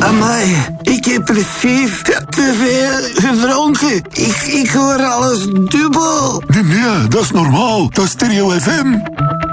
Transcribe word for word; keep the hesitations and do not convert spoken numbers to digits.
Amai, ik heb precies te veel gedronken. Ik, ik hoor alles dubbel. Nee, nee, dat is normaal. Dat is Stereo F M.